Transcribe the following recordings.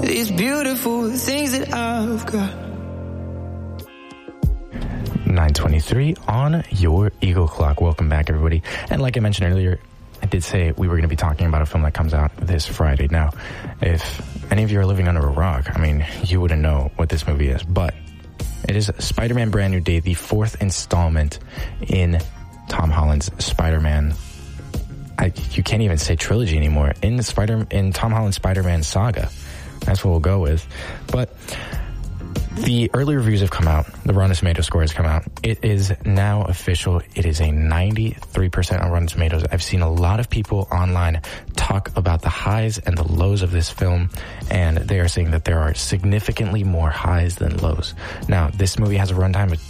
these beautiful things that I've got. 9:23 on your Eagle Clock. Welcome back, everybody. And like I mentioned earlier, I did say we were going to be talking about a film that comes out this Friday. Now, if any of you are living under a rock, I mean, you wouldn't know what this movie is, but it is Spider-Man Brand New Day, the fourth installment in Tom Holland's Spider-Man. You can't even say trilogy anymore. In Tom Holland's Spider-Man saga. That's what we'll go with. But the early reviews have come out. The Rotten Tomato score has come out. It is now official. It is a 93% on Rotten Tomatoes. I've seen a lot of people online talk about the highs and the lows of this film, and they are saying that there are significantly more highs than lows. Now, this movie has a runtime of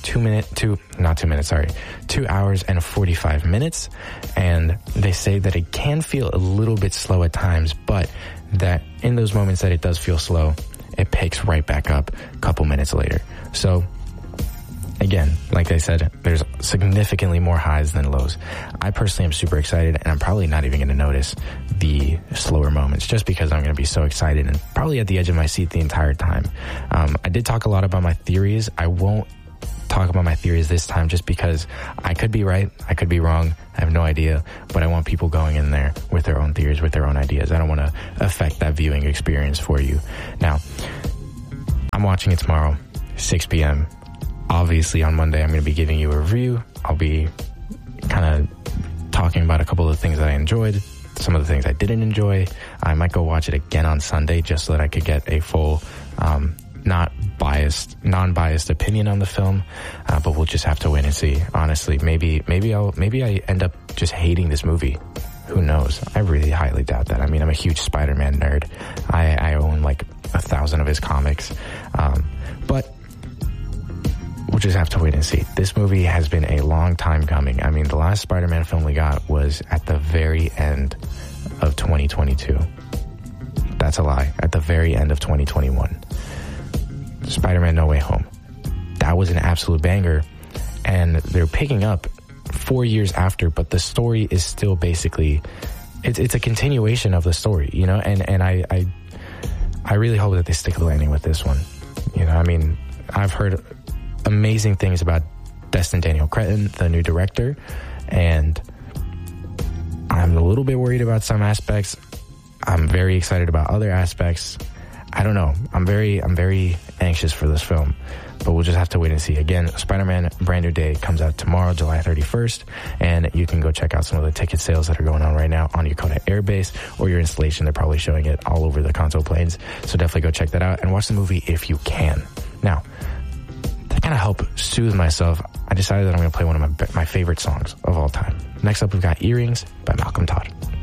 2 hours and 45 minutes, and they say that it can feel a little bit slow at times, but that in those moments that it does feel slow, it picks right back up a couple minutes later. So, again, like I said, there's significantly more highs than lows. I personally am super excited, and I'm probably not even going to notice the slower moments just because I'm going to be so excited and probably at the edge of my seat the entire time. I did talk a lot about my theories. I won't talk about my theories this time just because I could be right, I could be wrong, I have no idea, but I want people going in there with their own theories, with their own ideas. I don't want to affect that viewing experience for you. Now, I'm watching it tomorrow, 6 p.m. Obviously, on Monday, I'm going to be giving you a review. I'll be kind of talking about a couple of the things that I enjoyed, some of the things I didn't enjoy. I might go watch it again on Sunday just so that I could get a full, non-biased opinion on the film, but we'll just have to wait and see. Honestly, maybe I end up just hating this movie. Who knows? I really highly doubt that. I mean, I'm a huge Spider-Man nerd. I own like 1,000 of his comics, but we'll just have to wait and see. This movie has been a long time coming. I mean, the last Spider-Man film we got was at the very end of 2022. That's a lie. At the very end of 2021. Spider-Man No Way Home. That was an absolute banger, and they're picking up 4 years after, but the story is still basically, it's a continuation of the story, you know, and I really hope that they stick the landing with this one. You know, I mean, I've heard amazing things about Destin Daniel Cretton, the new director, and I'm a little bit worried about some aspects. I'm very excited about other aspects. I don't know. I'm very anxious for this film, but we'll just have to wait and see. Again, Spider-Man Brand New Day comes out tomorrow, July 31st, and you can go check out some of the ticket sales that are going on right now on Yokota Air Base or your installation. They're probably showing it all over the console planes, so definitely go check that out and watch the movie if you can. Now, to kind of help soothe myself, I decided that I'm going to play one of my favorite songs of all time. Next up, we've got Earrings by Malcolm Todd.